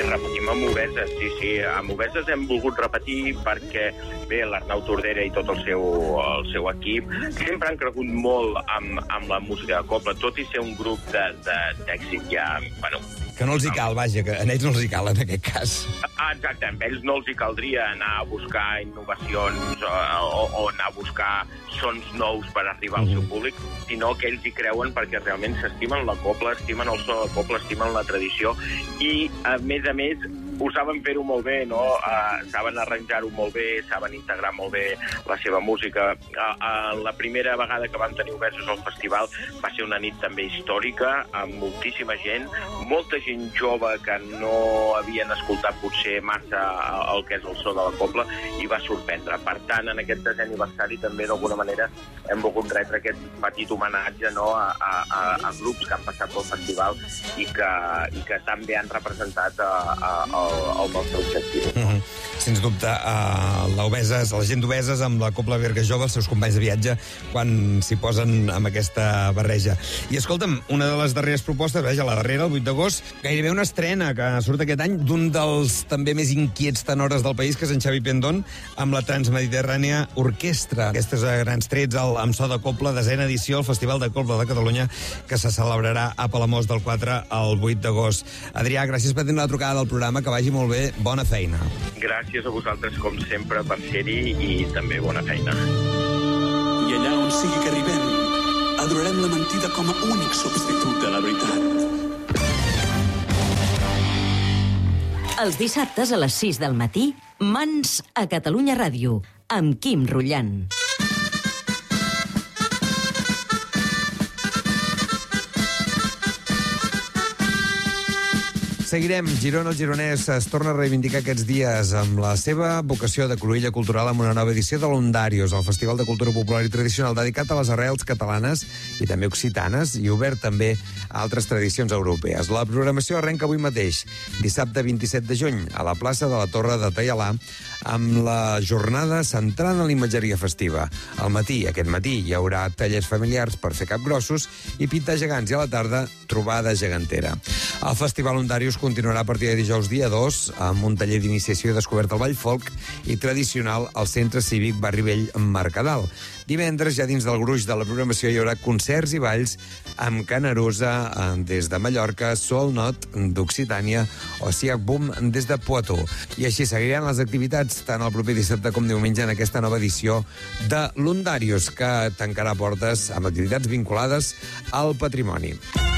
repetim amb Obeses, sí. Amb Obeses hem volgut repetir perquè, bé, l'Arnau Tordera i tot el seu equip sempre han cregut molt amb la música de cobla, tot i ser un grup d'èxit ja, bueno... Que no els hi cal, vaja, que a ells no els hi cal en aquest cas. Exacte, a ells no els hi caldria anar a buscar innovacions o anar a buscar sons nous per arribar al seu públic, sinó que ells hi creuen perquè realment s'estimen la cobla, estimen el so de la cobla, estimen la tradició i, a més, ho saben fer-ho molt bé, no? Saben arranjar-ho molt bé, saben integrar molt bé la seva música. La primera vegada que vam tenir Obeses al festival va ser una nit també històrica, amb moltíssima gent, molta gent jove que no havien escoltat potser massa el que és el so de la cobla i va sorprendre. Per tant, en aquest 10è aniversari també d'alguna manera hem volgut retre aquest petit homenatge, no, a grups que han passat pel festival i que també han representat el nostre objectiu. Sens dubte, la gent d'Obeses amb la Cobla Berga Jove, els seus companys de viatge, quan s'hi posen amb aquesta barreja. I escolta'm, una de les darreres propostes, la darrera, el 8 d'agost, gairebé una estrena que surt aquest any d'un dels també més inquiets tenores del país, que és en Xavi Pendón, amb la Transmediterrània Orquestra. Aquestes grans trets amb so de cobla, 10a edició al Festival de Cobla de Catalunya, que se celebrarà a Palamós del 4 al 8 d'agost. Adrià, gràcies per tenir la trucada del programa, que vagi molt bé, bona feina. Gràcies a vosaltres, com sempre, per ser-hi i també bona feina. I allà on sigui que arribem, adorarem la mentida com a únic substitut de la veritat. Els dissabtes a les 6 del matí, Mans a Catalunya Ràdio, amb Quim Rullant. Seguirem. Girona, el gironès es torna a reivindicar aquests dies amb la seva vocació de cruïlla cultural amb una nova edició de l'Ondarios, el Festival de Cultura Popular i Tradicional dedicat a les arrels catalanes i també occitanes i obert també a altres tradicions europees. La programació arrenca avui mateix, dissabte 27 de juny, a la plaça de la Torre de Taialà, amb la jornada centrada en l'imatgeria festiva. Al matí, aquest matí, hi haurà tallers familiars per fer capgrossos i pintar gegants, i a la tarda, trobada gegantera. El Festival Ondarios continuarà a partir de dijous dia 2 amb un taller d'iniciació i descoberta al Ball Folk i tradicional al Centre Cívic Barri Vell Mercadal. Divendres, ja dins del gruix de la programació, hi haurà concerts i balls amb Canarusa des de Mallorca, Soul Not d'Occitània o Siac Boom des de Poitou. I així seguiran les activitats tant el proper dissabte com diumenge en aquesta nova edició de l'Ondarios, que tancarà portes amb activitats vinculades al patrimoni.